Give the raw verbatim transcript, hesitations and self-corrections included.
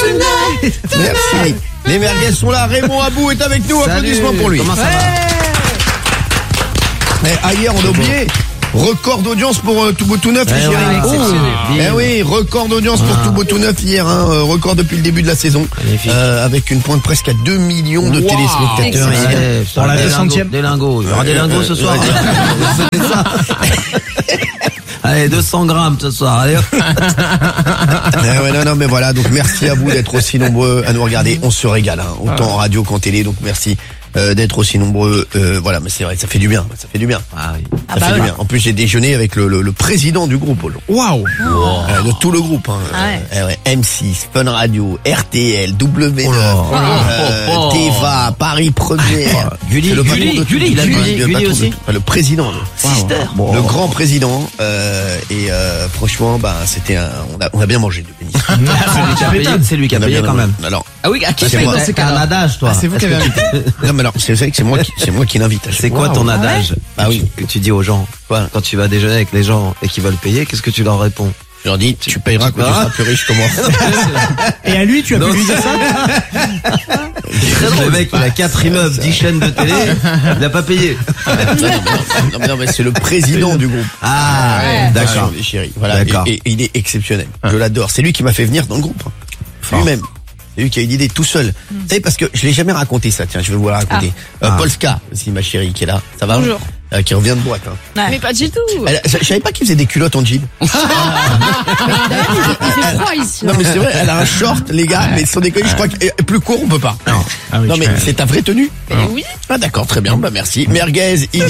Merci. Les merguez sont là. Raymond Abou est avec nous. Salut. Applaudissements pour lui. Comment ça Mais ah, hier, on a oublié. Record d'audience pour euh, Tout Beau Tout Neuf, va? les chéris. Ouais, Oh. exceptionnel. Eh oui, record d'audience pour Ah. Tout Beau Tout Neuf hier, hein, euh, record depuis le début de la saison, Magnifique. euh, avec une pointe presque à deux millions de Wow. téléspectateurs. Excellent. hier. Ouais, Pour la des deux lingots, centième. Des lingots. Il y aura des lingots ce soir. Ouais. C'est ça. Allez, deux cents grammes ce soir. Allez. Eh ouais, non, non, mais voilà, donc merci à vous d'être aussi nombreux à nous regarder. On se régale, hein, autant en radio qu'en télé, donc merci euh, d'être aussi nombreux. Euh, voilà, mais c'est vrai, ça fait du bien, ça fait du bien. Ah oui. Ça fait du bien. En plus, j'ai déjeuné avec le, le, le président du groupe aujourd'hui. Waouh. Euh, de tout le groupe, hein. Ah ouais. Euh, ouais, M six, Fun Radio, R T L, W neuf, Oh là. euh, Oh, oh. Teva, Paris Première. Gulli, C'est le Gulli, patron de tout- Gulli, il a le- Gulli, le Gulli patron de aussi. tout- enfin, le président. Sister. Le grand président. Euh, et euh, franchement, bah, c'était un, on a, on a bien mangé de béni. C'est lui qui a payé, c'est lui qui a On a payé bien quand mangé. même. Alors, Ah oui, à qui C'est paye moi. dans ces cas-là? Un adage, toi. Ah, c'est vous qui avez invité. non, mais alors, c'est vrai que c'est moi qui, c'est moi qui l'invite. à chaque C'est fois. quoi ton adage Bah que oui. tu- que tu dis aux gens Quoi quand tu vas déjeuner avec les gens et qu'ils veulent payer? Qu'est-ce que tu leur réponds? Je leur dis, tu payeras quand tu seras plus riche que moi. Et à lui, tu as Non. pu lui dire ça? Très drôle. Le mec, il a quatre immeubles, dix chaînes de télé, il n'a pas payé. non, non, non, mais non, mais c'est le président du groupe. Ah, Ouais. d'accord. Les chéris. Voilà. D'accord. Et, et il est exceptionnel. Je l'adore. C'est lui qui m'a fait venir dans le groupe. Lui-même. C'est lui qui a eu l'idée tout seul. Vous savez, parce que je l'ai jamais raconté ça. Tiens, je vais vous la raconter. Euh, Ah. Polska, aussi, ma chérie, qui est là. Ça va? Bonjour. Euh, qui revient de boîte. Hein. Mais pas du tout. Elle, je, je savais pas qu'il faisait des culottes en jean. Il fait froid ici. Non, mais c'est vrai, elle a un short, les gars, mais sans déconner, je crois que et plus court, on peut pas. Non, Ah oui, non tu mais peux- c'est ta vraie tenue? Mais oui. Ah d'accord, très bien, bah merci. Merguez, il